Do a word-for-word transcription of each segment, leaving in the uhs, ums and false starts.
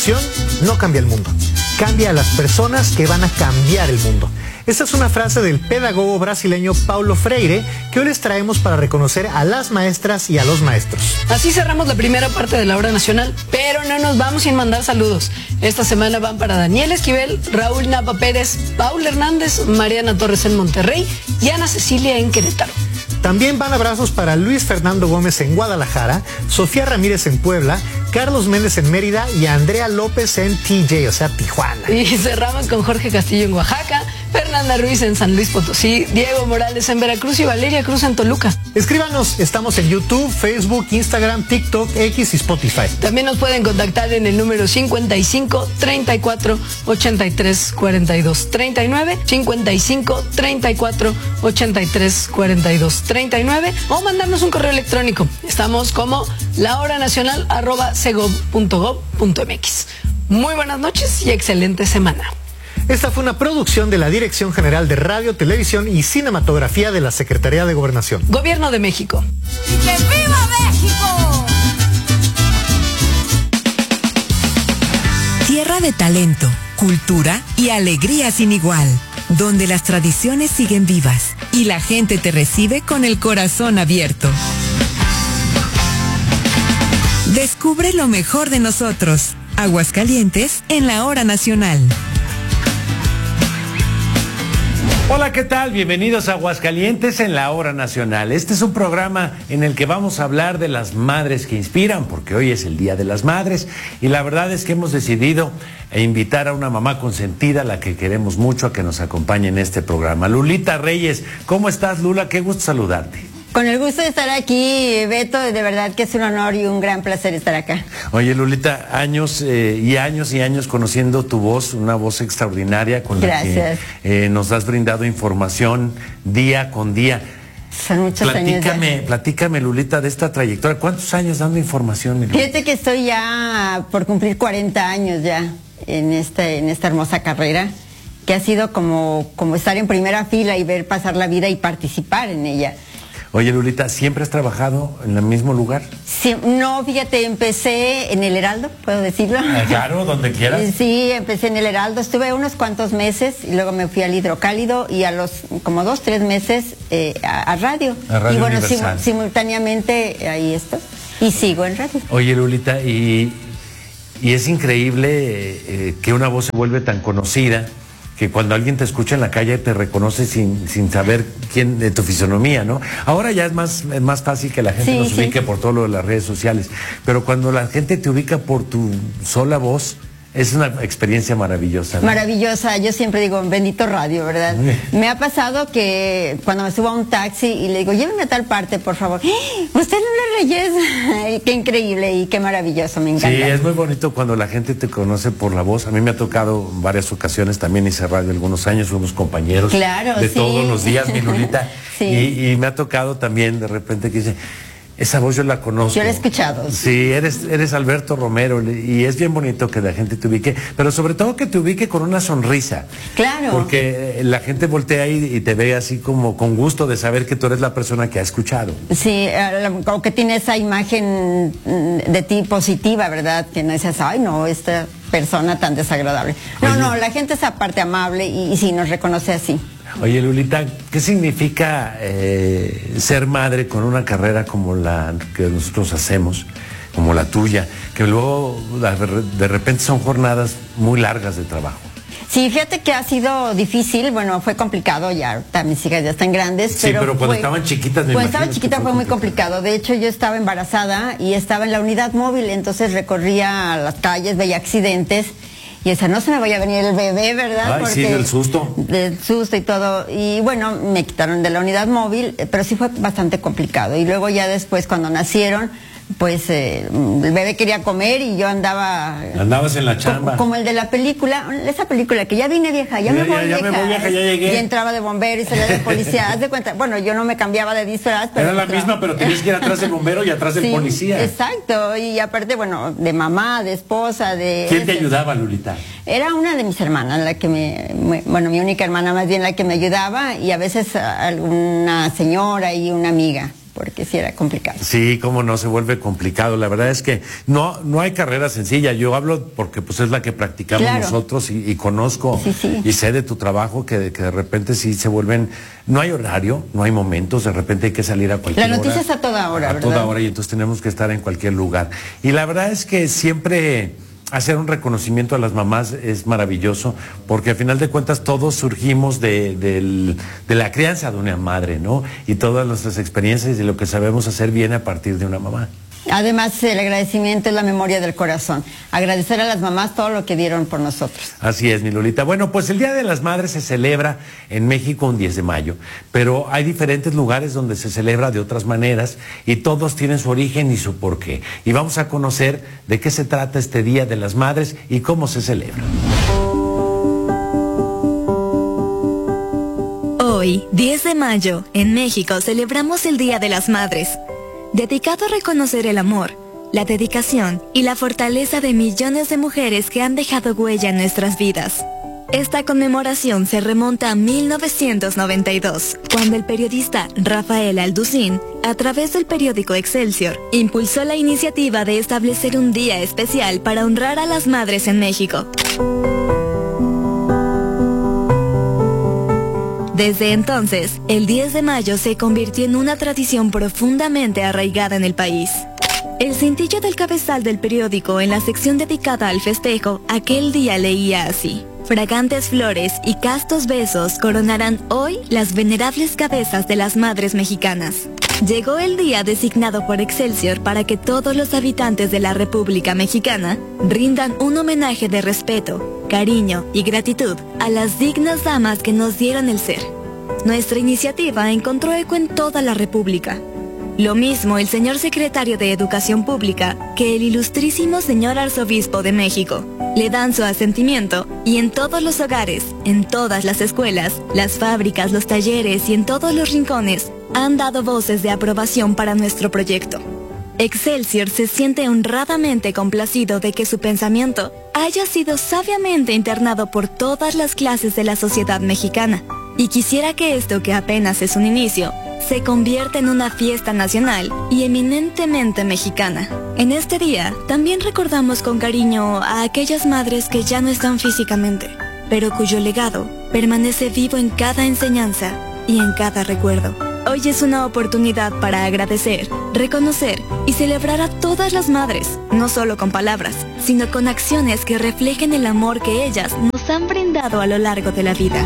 No cambia el mundo, cambia a las personas que van a cambiar el mundo. Esta es una frase del pedagogo brasileño Paulo Freire que hoy les traemos para reconocer a las maestras y a los maestros. Así cerramos la primera parte de la hora nacional, pero no nos vamos sin mandar saludos. Esta semana van para Daniel Esquivel, Raúl Napa Pérez, Paula Hernández, Mariana Torres en Monterrey y Ana Cecilia en Querétaro. También van abrazos para Luis Fernando Gómez en Guadalajara, Sofía Ramírez en Puebla, Carlos Méndez en Mérida y Andrea López en T J, o sea, Tijuana. Y cerramos con Jorge Castillo en Oaxaca, Fernanda Ruiz en San Luis Potosí, Diego Morales en Veracruz y Valeria Cruz en Toluca. Escríbanos, estamos en YouTube, Facebook, Instagram, TikTok, X y Spotify. También nos pueden contactar en el número cincuenta y cinco, treinta y cuatro, ochenta y tres, cuarenta y dos, treinta y nueve, cincuenta y cinco, treinta y cuatro, ochenta y tres, cuarenta y dos, treinta y nueve o mandarnos un correo electrónico. Estamos como lahoranacional arroba segov punto gov punto mx. Muy buenas noches y excelente semana. Esta fue una producción de la Dirección General de Radio, Televisión y Cinematografía de la Secretaría de Gobernación. Gobierno de México. ¡Y que viva México! Tierra de talento, cultura y alegría sin igual, donde las tradiciones siguen vivas y la gente te recibe con el corazón abierto. Descubre lo mejor de nosotros. Aguascalientes en la hora nacional. Hola, ¿qué tal? Bienvenidos a Aguascalientes en la hora nacional. Este es un programa en el que vamos a hablar de las madres que inspiran, porque hoy es el Día de las Madres, y la verdad es que hemos decidido invitar a una mamá consentida, a la que queremos mucho, a que nos acompañe en este programa. Lulita Reyes, ¿cómo estás, Lula? Qué gusto saludarte. Con el gusto de estar aquí, Beto, de verdad que es un honor y un gran placer estar acá. Oye, Lulita, años eh, y años y años conociendo tu voz, una voz extraordinaria con Gracias. la que eh, nos has brindado información día con día. Son muchos platícame, años ya. Platícame, Lulita, de esta trayectoria. ¿Cuántos años dando información, mi Lulita? Fíjate que estoy ya por cumplir cuarenta años ya en, este, en esta hermosa carrera, que ha sido como, como estar en primera fila y ver pasar la vida y participar en ella. Oye, Lulita, ¿siempre has trabajado en el mismo lugar? Sí, no, fíjate, empecé en el Heraldo, ¿puedo decirlo? Ah, claro, donde quieras. Sí, empecé en el Heraldo, estuve unos cuantos meses y luego me fui al Hidrocálido y a los como dos, tres meses eh, a, a radio. A Radio y bueno, Universal. sim, simultáneamente ahí estoy y sigo en radio. Oye, Lulita, y, y es increíble eh, que una voz se vuelve tan conocida, que cuando alguien te escucha en la calle te reconoce sin, sin saber quién de tu fisonomía, ¿no? Ahora ya es más, es más fácil que la gente Sí, nos sí. ubique por todo lo de las redes sociales, pero cuando la gente te ubica por tu sola voz, es una experiencia maravillosa, ¿no? Maravillosa, yo siempre digo, bendito radio, ¿verdad? Me ha pasado que cuando me subo a un taxi y le digo, llévenme a tal parte, por favor. ¡Eh! ¡Usted Lula Reyes! Qué increíble y qué maravilloso, me encanta. Sí, es muy bonito cuando la gente te conoce por la voz. A mí me ha tocado en varias ocasiones, también hice radio algunos años, fuimos compañeros Claro, de sí. todos los días, mi Lulita. Sí. y, y me ha tocado también de repente que dice, esa voz yo la conozco. Yo la he escuchado. Sí, eres, eres Alberto Romero y es bien bonito que la gente te ubique, pero sobre todo que te ubique con una sonrisa. Claro. Porque la gente voltea y, y te ve así como con gusto de saber que tú eres la persona que ha escuchado. Sí, como que tiene esa imagen de ti positiva, ¿verdad? Que no dices, ay, no, esta persona tan desagradable. No, Oye. no, la gente es aparte amable y, y sí nos reconoce así. Oye, Lulita, ¿qué significa eh, ser madre con una carrera como la que nosotros hacemos, como la tuya, que luego de repente son jornadas muy largas de trabajo? Sí, fíjate que ha sido difícil, bueno, fue complicado, ya ahorita mis hijas ya están grandes. Sí, pero cuando fue, estaban chiquitas, me Cuando imagino estaba que chiquita fue fue muy complicado. complicado. De hecho, yo estaba embarazada y estaba en la unidad móvil, entonces recorría las calles, veía accidentes. Y esa no se me vaya a venir el bebé, ¿verdad? Ay, sí, del susto. Del susto y todo. Y bueno, me quitaron de la unidad móvil, pero sí fue bastante complicado. Y luego ya después, cuando nacieron, pues eh, el bebé quería comer y yo andaba... Andabas en la chamba. Como, como el de la película, esa película que ya vine vieja, ya, Ya, me ya, voy ya vieja. me voy vieja, ya llegué. Y entraba de bombero y salía de policía. Haz de cuenta, bueno, yo no me cambiaba de disfraz, pero... Era la misma, pero tenías que ir atrás del bombero y atrás del Sí, policía. Exacto, y aparte, bueno, de mamá, de esposa, de... ¿Quién te ayudaba, Lulita? Era una de mis hermanas, la que me, me- bueno, mi única hermana más bien la que me ayudaba, y a veces a- alguna señora y una amiga. porque sí era complicado. Sí, cómo no, se vuelve complicado. La verdad es que no, no hay carrera sencilla. Yo hablo porque pues es la que practicamos Claro. nosotros y, y conozco Sí, sí. y sé de tu trabajo que, que de repente sí se vuelven, no hay horario, no hay momentos, de repente hay que salir a cualquier La hora. noticia es a toda hora, A ¿verdad? toda hora, y entonces tenemos que estar en cualquier lugar. Y la verdad es que siempre hacer un reconocimiento a las mamás es maravilloso, porque al final de cuentas todos surgimos de, del- de la crianza de una madre, ¿no? Y todas nuestras experiencias y lo que sabemos hacer viene a partir de una mamá. Además, el agradecimiento es la memoria del corazón. Agradecer a las mamás todo lo que dieron por nosotros. Así es, mi Lolita. Bueno, pues el Día de las Madres se celebra en México un diez de mayo, pero hay diferentes lugares donde se celebra de otras maneras y todos tienen su origen y su porqué. Y vamos a conocer de qué se trata este Día de las Madres y cómo se celebra. Hoy, diez de mayo, en México celebramos el Día de las Madres, dedicado a reconocer el amor, la dedicación y la fortaleza de millones de mujeres que han dejado huella en nuestras vidas. Esta conmemoración se remonta a mil novecientos noventa y dos, cuando el periodista Rafael Alducín, a través del periódico Excelsior, impulsó la iniciativa de establecer un día especial para honrar a las madres en México. Desde entonces, el diez de mayo se convirtió en una tradición profundamente arraigada en el país. El cintillo del cabezal del periódico en la sección dedicada al festejo, aquel día leía así: fragantes flores y castos besos coronarán hoy las venerables cabezas de las madres mexicanas. Llegó el día designado por Excelsior para que todos los habitantes de la República Mexicana rindan un homenaje de respeto, cariño y gratitud a las dignas damas que nos dieron el ser. Nuestra iniciativa encontró eco en toda la República. Lo mismo el señor secretario de Educación Pública que el ilustrísimo señor arzobispo de México. Le dan su asentimiento y en todos los hogares, en todas las escuelas, las fábricas, los talleres y en todos los rincones han dado voces de aprobación para nuestro proyecto. Excelsior se siente honradamente complacido de que su pensamiento haya sido sabiamente internado por todas las clases de la sociedad mexicana, y quisiera que esto, que apenas es un inicio, se convierta en una fiesta nacional y eminentemente mexicana. En este día también recordamos con cariño a aquellas madres que ya no están físicamente, pero cuyo legado permanece vivo en cada enseñanza y en cada recuerdo. Hoy es una oportunidad para agradecer, reconocer y celebrar a todas las madres, no solo con palabras, sino con acciones que reflejen el amor que ellas nos han brindado a lo largo de la vida.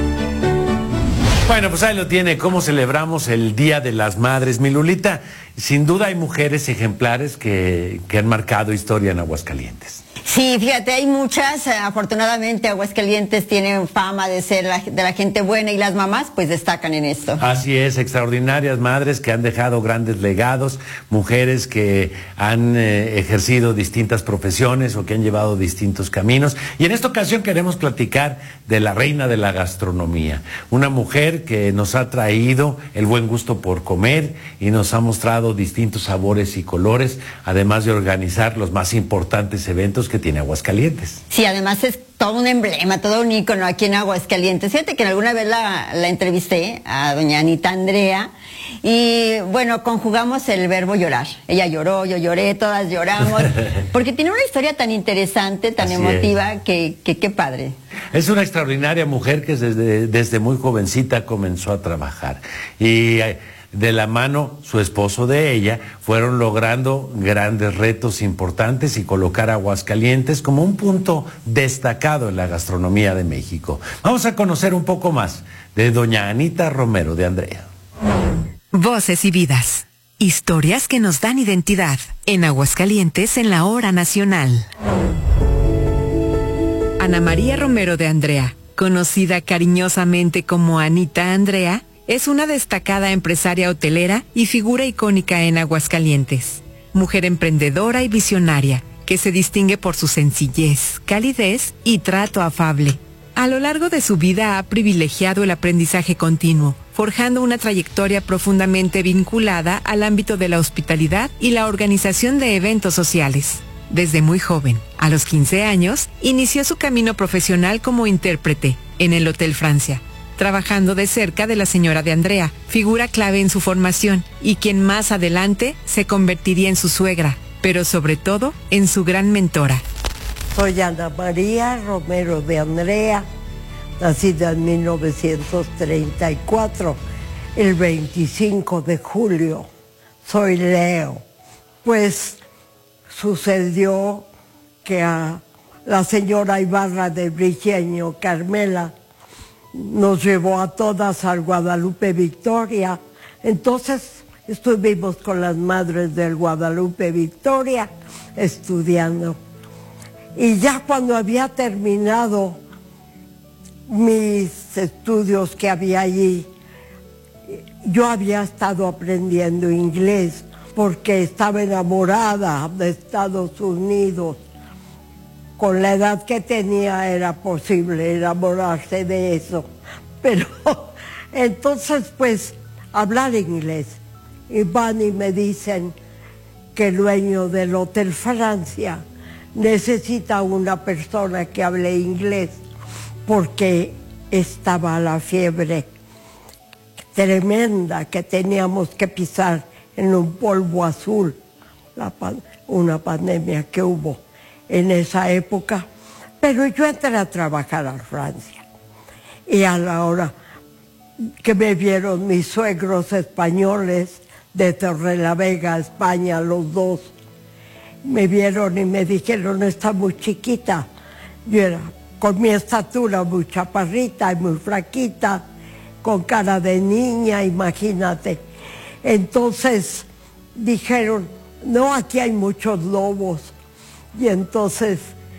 Bueno, pues ahí lo tiene, cómo celebramos el Día de las Madres. Mi Lolita, sin duda hay mujeres ejemplares que, que han marcado historia en Aguascalientes. Sí, fíjate, hay muchas. Afortunadamente, Aguascalientes tiene fama de ser la, de la gente buena y las mamás pues destacan en esto. Así es, extraordinarias madres que han dejado grandes legados, mujeres que han eh, ejercido distintas profesiones o que han llevado distintos caminos. Y en esta ocasión queremos platicar de la reina de la gastronomía, una mujer que nos ha traído el buen gusto por comer y nos ha mostrado distintos sabores y colores, además de organizar los más importantes eventos que tiene Aguascalientes. Sí, además es todo un emblema, todo un ícono aquí en Aguascalientes. Fíjate que alguna vez la, la entrevisté a doña Anita Andrea y bueno, conjugamos el verbo llorar. Ella lloró, yo lloré, todas lloramos, porque tiene una historia tan interesante, tan Así emotiva, que qué que padre. Es una extraordinaria mujer que desde, desde muy jovencita comenzó a trabajar y eh, de la mano su esposo de ella fueron logrando grandes retos importantes y colocar a Aguascalientes como un punto destacado en la gastronomía de México. Vamos a conocer un poco más de doña Anita Romero de Andrea. Voces y vidas. Historias que nos dan identidad. En Aguascalientes, en la hora nacional. Ana María Romero de Andrea, conocida cariñosamente como Anita Andrea, es una destacada empresaria hotelera y figura icónica en Aguascalientes. Mujer emprendedora y visionaria, que se distingue por su sencillez, calidez y trato afable. A lo largo de su vida ha privilegiado el aprendizaje continuo, forjando una trayectoria profundamente vinculada al ámbito de la hospitalidad y la organización de eventos sociales. Desde muy joven, a los quince años, inició su camino profesional como intérprete en el Hotel Francia, trabajando de cerca de la señora de Andrea, figura clave en su formación y quien más adelante se convertiría en su suegra, pero sobre todo en su gran mentora. Soy Ana María Romero de Andrea, nacida en mil novecientos treinta y cuatro, el veinticinco de julio. Soy Leo. Pues sucedió que a la señora Ibarra de Briceño, Carmela, nos llevó a todas al Guadalupe Victoria. Entonces estuvimos con las madres del Guadalupe Victoria estudiando. Y ya cuando había terminado mis estudios que había allí, yo había estado aprendiendo inglés porque estaba enamorada de Estados Unidos. Con la edad que tenía era posible enamorarse de eso. Pero entonces pues hablar inglés. Y van y me dicen que el dueño del Hotel Francia necesita una persona que hable inglés porque estaba la fiebre tremenda que teníamos que pisar en un polvo azul, la, una pandemia que hubo en esa época. Pero yo entré a trabajar a Francia y a la hora que me vieron mis suegros españoles de Torrelavega, España, los dos, me vieron y me dijeron, está muy chiquita. Yo era con mi estatura muy chaparrita y muy flaquita, con cara de niña, imagínate. Entonces dijeron, no, aquí hay muchos lobos. Y entonces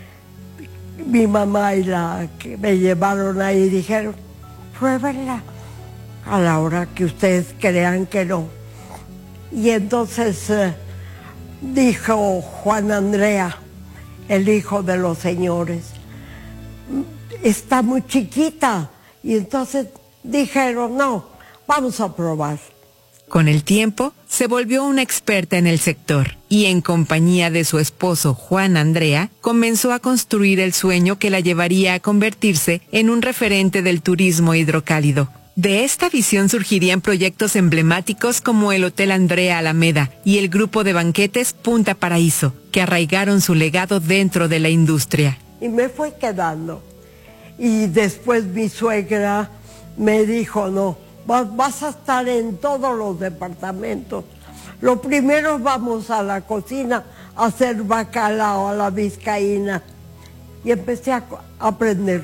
mi mamá y la que me llevaron ahí dijeron, pruébenla a la hora que ustedes crean que no. Y entonces eh, dijo Juan Andrea, el hijo de los señores, está muy chiquita. Y entonces dijeron, no, vamos a probar. Con el tiempo, se volvió una experta en el sector y en compañía de su esposo Juan Andrea, comenzó a construir el sueño que la llevaría a convertirse en un referente del turismo hidrocálido. De esta visión surgirían proyectos emblemáticos como el Hotel Andrea Alameda y el grupo de banquetes Punta Paraíso, que arraigaron su legado dentro de la industria. Y me fue quedando. Y después mi suegra me dijo, no, vas, vas a estar en todos los departamentos. Lo primero vamos a la cocina a hacer bacalao a la vizcaína. Y empecé a aprender